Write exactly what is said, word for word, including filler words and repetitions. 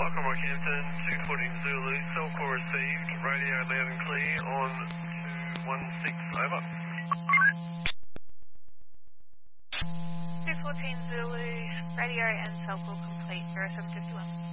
Welcome Rockhampton, two fourteen Zulu, cell call received, radio loud and clear on two one six, over. two fourteen Zulu, radio and cell call complete, zero seven five one.